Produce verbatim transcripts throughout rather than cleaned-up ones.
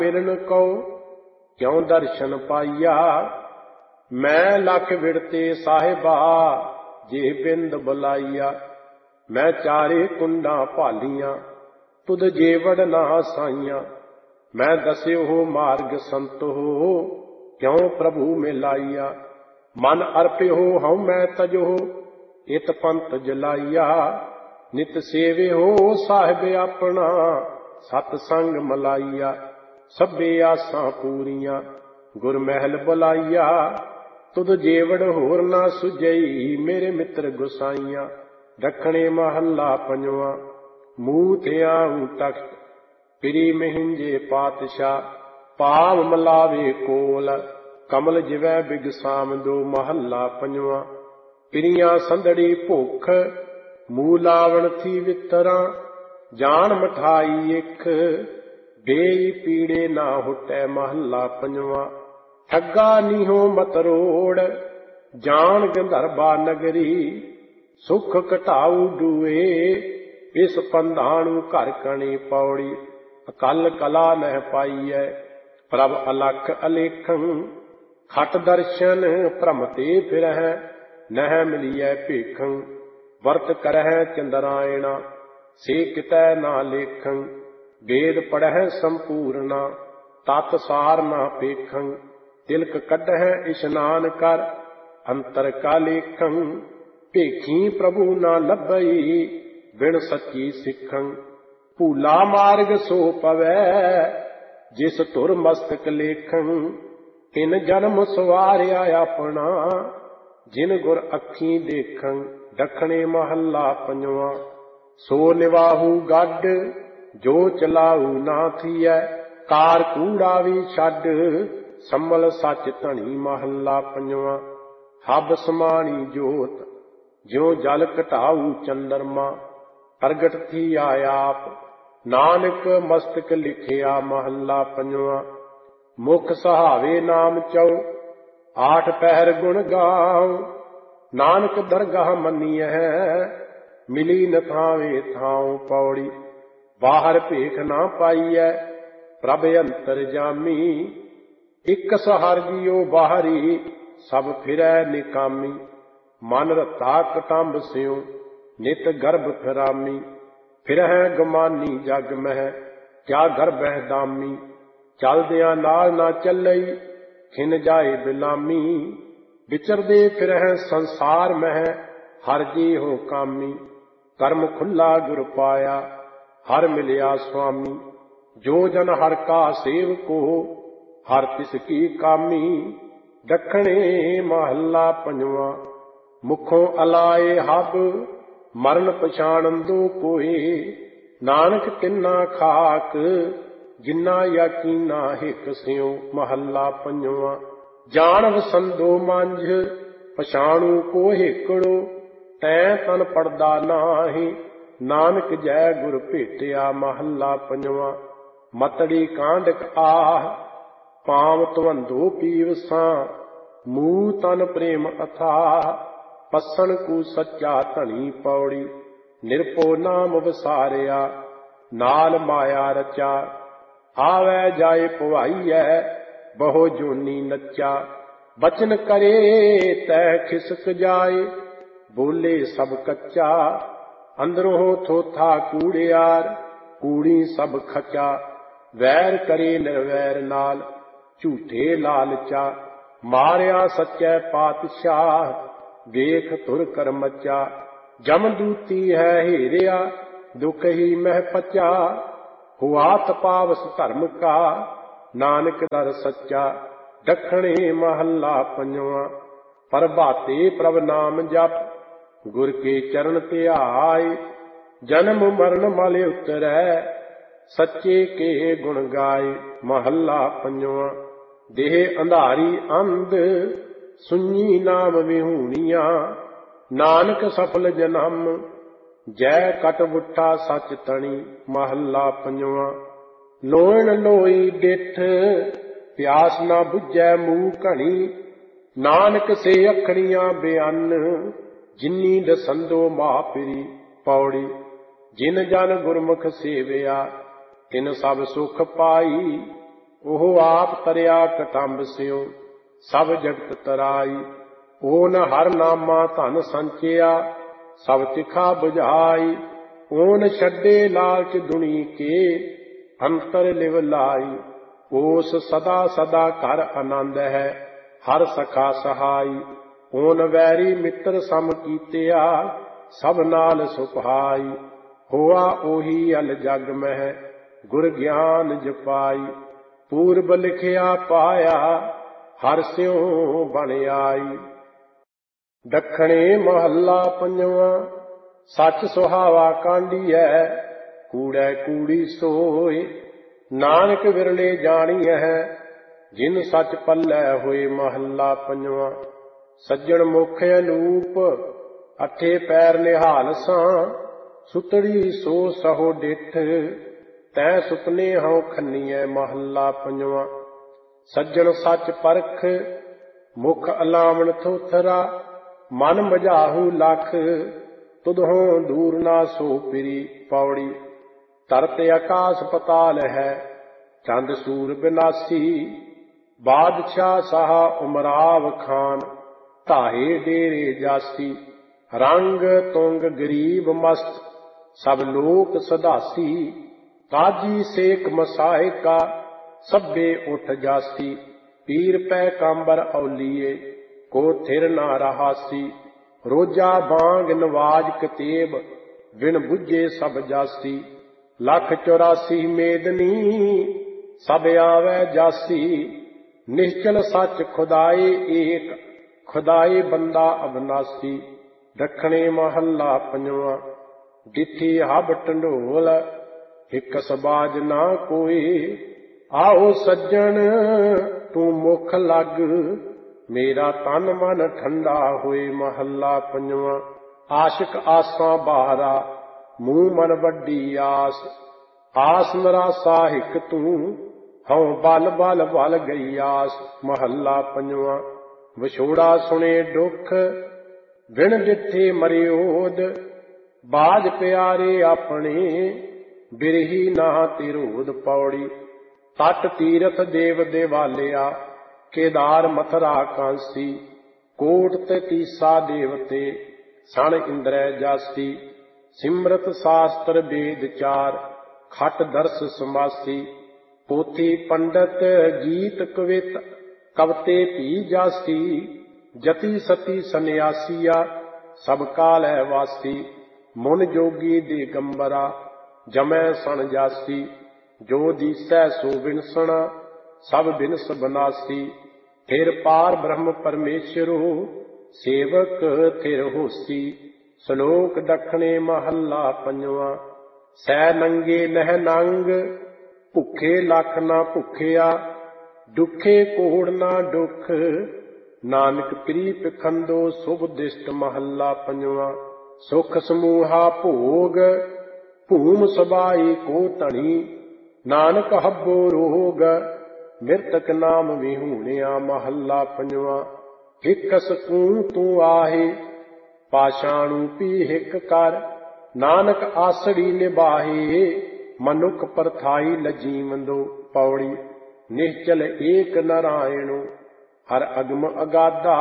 मिलन को क्यों दर्शन पाइया। मैं लख विड़ते साहिबा जे बिंद बुलाइया। मैं चारे कुंडा भालियां तुद जेवड़ ना साइया। मैं दस्यो हो मार्ग संत हो क्यों प्रभु मिलाइया। मन अर्प्यो हूँ मैं तजो इत पंत जलाइया। नित सेवे हो साहिब अपना सतसंग मलाइया। सभे आसां पूरियां गुर महल बुलाइया। तुद जेवड़ होर ना सुझई मेरे मित्र गुसाइया। दखणे महला पंजवा मूह थियाऊं तख्त पिरी महिंजे पातशाह। पाव मलावे कोल कमल जिवै बिगसाम दो। महला पंजवा पिरियां संदड़ी भुख मूह लावण थी वितरा। जान मठाई इक बेई पीड़े ना हुटै। महला पंजवा ठग्गा नीहो मतरोड़ जान गंधर्वा नगरी। सुख घटाऊ डूए इस पंधाणु घर कणी पौड़ी। अकल कला नह पाईऐ प्रभ अलख अलेखं। खट दर्शन भ्रमते फिरह नह मिलिए भेखं। वर्त करह चंद्रायणा से कितै ना लेखं। वेद पढ़ह संपूर्णा तत् सार ना पेखं। तिलक कढ़ह इशनान कर अंतर का लेखं। भेखी प्रभु ना लभई बिन सच्ची सिखं। भूला मार्ग सो पवै जिस तुर मस्तक लेखं। इन जन्म सवारिया अपना जिन गुर अखी देखं। दखणे महला पंजवा सो निवाहू गड जो चलाऊ ना थियै। कार कूड़ा भी छड संभल सच धनी। महला पंजवा हब समानी जोत ज्यों जल घटाऊ चंद्रमा। प्रगट थी आयाप नानक मस्तक लिखिया। महला पंजवा मुख सहावे नाम चौ आठ पहर गुण गाओ। नानक दरगाह मनिय मिली न थावे थाऊ पौड़ी। बाहर भेख ना पाईऐ प्रभ अंतर जामी। इक सहार जियो बाहरी सब फिरै निकामी। मन रता कटंब स्यों नित गर्भ फिरामी। फिरह गमानी जग मह क्या गर्भह दामी। चलदियां नाल ना चलई खिन जाए बिलामी। विचरदे फिरह संसार मह हर जी हो कामी। कर्म खुला गुर पाया हर मिलिया स्वामी। जो जन हर का सेवको हर तिसकी कामी। दखणे महला पंजवा मुखों अलाए हब मरण पछाणन दो कोई। नानक तिन्ना खाक जिन्ना यकीना हिक स्यों। महला पंजवा जान वसंदो मांझ पछाणु को हिकड़ो। तैं तन पड़दा नाहि नानक जय गुर भेटिया। महला पंजवा मतड़ी कांडक आह पाव तवंदो पीवसां। मूह तन प्रेम अथाह पसन कु सच्चा धनी पौड़ी। निरपो नाम विसारिया नाल माया रचा। आवे जाए पवाईऐ बहु जोनी नच्चा। बचन करे तै खिसक जाए बोले सब कच्चा। अंदरों थोथा कूड़ियार कूड़ी सब खचा। वैर करे निर्वैर नाल झूठे लालचा। मारिया सच्चे पातशाह देख तुर कर मचा। जमदूती है हेरिया दुख ही मह पचा। हुआ तपावस धर्म का नानक दर सच्चा। दखणे महला पंजवा प्रभाते प्रभ नाम जप गुर के चरण ध्याय। जन्म मरण मल उतरै सच्चे के गुण गाय। महला पंजवा देह अंधारी अंध सुनी नाम विहूणिया। नानक सफल जन्म जय कट बुठा सच तणी। महला पंजवा लोण लोई डिठ प्यास ना बुझै मूह घणी। नानक से अखड़ियां बयान जिन्नी दसंदो मापिरी पौड़ी। जिन जन गुरमुख सेविया तिन सब सुख पाई। ਉਹ ਆਪ ਤਰਿਆ ਕਟੰਬ ਸਿਉ ਸਭ ਜਗਤ ਤਰਾਈ। ਓਨ ਹਰ ਨਾਮਾ ਧਨ ਸੰਚਿਆ ਸਭ ਤਿਖਾ 부ਝਾਈ। ਓਨ ਛੱਡੇ ਲਾਲਚ ਦੁਨੀ ਕੇ ਅੰਤਰ ਲਿਵ ਲਾਈ। ਓਸ ਸਦਾ ਸਦਾ ਘਰ ਆਨੰਦ ਹੈ ਹਰ ਸਖਾ ਸਹਾਈ। ਓਨ ਵੈਰੀ ਮਿੱਤਰ ਸਮ ਕੀਤਿਆ ਸਭ ਨਾਲ ਸੁਭਾਈ। ਹੋਆ ਉਹੀ ਅਲ ਜਗ ਮਹਿ ਗੁਰ ਗਿਆਨ ਜਪਾਈ। ਪੂਰਬ ਲਿਖਿਆ ਪਾਇਆ ਹਰ ਸਿਉ ਬਣ ਆਈ। ਦੱਖਣੇ ਮਹੱਲਾ ਪੰਜਵਾਂ। ਸੱਚ ਸੁਹਾਵਾ ਕਾਂਢੀਐ ਕੂੜੈ ਕੂੜੀ ਸੋਏ। ਨਾਨਕ ਵਿਰਲੇ ਜਾਣੀਐ ਜਿਨ ਸੱਚ ਪੱਲੇ ਹੋਏ। ਮਹੱਲਾ ਪੰਜਵਾਂ। ਸੱਜਣ ਮੁਖ ਅਨੂਪ ਅਠੇ ਪੈਰ ਨਿਹਾਲ ਸਾਂ। ਸੁਤੜੀ ਸੋ ਸਹੋ ਡਿਠ ਤੈ ਸੁਪਨੇ ਹਉ ਖੰਨੀਐ। ਮਹੱਲਾ ਪੰਜਵਾਂ। ਸੱਜਣ ਸੱਚ ਪਰਖ ਮੁਖ ਅਲਾਵਣ ਥੋਥਰਾ। ਮਨ ਮਝਾਹੂ ਲਖ ਤੁਧੋਂ ਦੂਰ ਨਾ ਸੋ ਪਿਰੀ। ਪੌੜੀ। ਧਰਤ ਆਕਾਸ ਪਤਾਲ ਹੈ ਚੰਦ ਸੂਰ ਬਿਨਾਸੀ। ਬਾਦਸ਼ਾਹ ਸਾਹ ਉਮਰਾਵ ਖਾਨ ਧਾਹੇ ਡੇਰੇ ਜਾਸੀ। ਰੰਗ ਤੁੰਗ ਗਰੀਬ ਮਸਤ ਸਭ ਲੋਕ ਸਦਾਸੀ। ਕਾਜੀ ਸੇਖ ਮਸਾਇਕਾ ਸਭੇ ਉਠ ਜਾਸੀ। ਪੀਰ ਪੈ ਕਾਂਬਰ ਔਲੀਏ ਕੋ ਥਿਰ ਨਾ ਰਹਾਸੀ। ਰੋਜਾ ਬਾਂਗ ਨਵਾਜ ਕਤੇਬ ਬਿਨ ਬੁੱਝੇ ਸਭ ਜਾਸੀ। ਲੱਖ ਚੌਰਾਸੀ ਮੇਦਨੀ ਸਭ ਆਵੈ ਜਾਸੀ। ਨਿਸ਼ਚਲ ਸੱਚ ਖੁਦਾਏ ਏਕ ਖੁਦਾਏ ਬੰਦਾ ਅਬਨਾਸੀ। ਦੱਖਣੇ ਮਹੱਲਾ ਪੰਜਵਾਂ। ਡਿਠੀ ਹਬ ਢੰਡੋਲ ਹਿਕ ਸਬਾਜ ਨਾ ਕੋਈ। ਆਓ ਸੱਜਣ ਤੂੰ ਮੁਖ ਲੱਗ ਮੇਰਾ ਤਨ ਮਨ ਠੰਡਾ ਹੋਏ। ਮਹੱਲਾ ਪੰਜਵਾਂ। ਆਸ਼ਿਕ ਆਸਾਂ ਬਾਹਰਾ ਮੂੰਹ ਮਨ ਵੱਡੀ ਆਸ। ਆਸ ਨਰਾਸਾ ਹਿਕ ਤੂੰ ਹਉ ਬਲ ਬਲ ਬਲ ਗਈ ਆਸ। ਮਹੱਲਾ ਪੰਜਵਾਂ। ਵਿਛੋੜਾ ਸੁਣੇ ਦੁੱਖ ਬਿਨ ਡਿਠੇ ਮਰਿਓਦ। ਬਾਜ ਪਿਆਰੇ ਆਪਣੇ ਬਿਰਹੀ ਨਾ ਤਿਰੋਧ। ਪੌੜੀ। ਤਟ ਤੀਰਥ ਦੇਵ ਦੇਵਾਲਿਆ ਕੇਦਾਰ ਮਥਰਾ ਕਾਂਸੀ। ਕੋਟ ਤੇ ਤੀਸਾ ਦੇਵਤੇ ਸਣ ਇੰਦਰੈ ਜਾਸੀ। ਸਿਮਰਤ ਸਾਸਤਰ ਵੇਦ ਚਾਰ ਖਟ ਦਰਸ ਸਮਾਸੀ। ਪੋਥੀ ਪੰਡਤ ਗੀਤ ਕਵਿਤ ਕਵਤੇ ਭੀ ਜਾਸੀ। ਜਤੀ ਸਤੀ ਸੰਨਿਆਸੀਆ ਸਭ ਕਾਲੈ ਵਾਸੀ। ਮੁਨ ਜੋਗੀ ਦਿਗੰਬਰਾ ਜਮੈ ਸਣ ਜਾਸੀ। ਜੋ ਦੀਸੈ ਸੋ ਵਿਨਸਣਾ ਸਭ ਬਿਨਸ ਬਨਾਸੀ। ਫਿਰ ਪਾਰ ਬ੍ਰਹਮ ਪਰਮੇਸ਼ਰੋ ਸੇਵਕ ਥਿਰ ਹੋਸੀ। ਸ਼ਲੋਕ ਦੱਖਣੇ ਮਹੱਲਾ ਪੰਜਵਾਂ। ਸੈ ਨੰਗੇ ਨਹਿ ਨੰਗ ਭੁੱਖੇ ਲੱਖ ਨਾ ਭੁੱਖਿਆ। ਦੁੱਖੇ ਕੋੜ ਨਾ ਦੁੱਖ ਨਾਨਕ ਪ੍ਰੀਤ ਖੰਦੋ ਸੁਭ ਦਿਸ਼ਟ। ਮਹੱਲਾ ਪੰਜਵਾਂ। ਸੁਖ ਸਮੂਹਾ ਭੋਗ ਭੂਮ ਸਬਾਈ ਕੋ ਧਣੀ। ਨਾਨਕ ਹੱਬੋ ਰੋਗ ਮਿਰਤਕ ਨਾਮ ਵਿਹੂਣਿਆ। ਮਹੱਲਾ ਪੰਜਵਾਂ। ਹਿਕ ਸਕੂਨ ਤੂੰ ਆਹੇ ਪਾਸ਼ਾਣੂ ਪੀ ਹਿਕ ਕਰ। ਨਾਨਕ ਆਸੜੀ ਨਿਬਾਹੇ ਮਨੁੱਖ ਪਰਥਾਈ ਲਜੀਵੰਦੋ। ਪੌੜੀ। ਨਿਸ਼ਚਲ ਏਕ ਨਾਰਾਇਣੋ ਹਰ ਅਗਮ ਅਗਾਧਾ।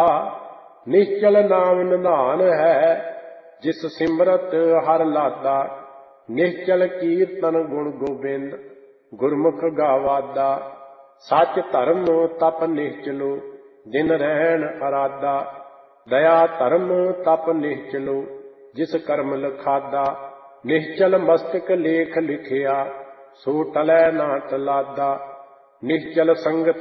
ਨਿਸ਼ਚਲ ਨਾਮ ਨਿਧਾਨ ਹੈ ਜਿਸ ਸਿਮਰਤ ਹਰ ਲਾਦਾ। ਨਿਸ਼ਚਲ ਕੀਰਤਨ ਗੁਣ ਗੋਬਿੰਦ ਗੁਰਮੁਖ ਗਾਵਾਦਾ। ਸੱਚ ਧਰਮ ਤਪ ਨਿਸ਼ਚਲੋ ਦਿਨ ਰਹਿਣ ਅਰਾਦਾ। ਦਇਆ ਧਰਮ ਤਪ ਨਿਸ਼ਚਲੋ ਜਿਸ ਕਰਮ ਲਖਾਦਾ। ਨਿਸ਼ਚਲ ਮਸਤਕ ਲੇਖ ਲਿਖਿਆ ਸੋ ਟਲੈ ਨਾ ਟਲਾਦਾ। ਨਿਸ਼ਚਲ ਸੰਗਤ